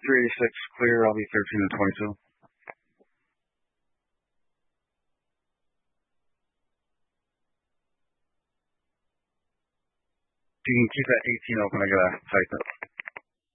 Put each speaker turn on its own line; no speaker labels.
386 clear. I'll be 13 and 22. You can keep that 18 open. I gotta type it.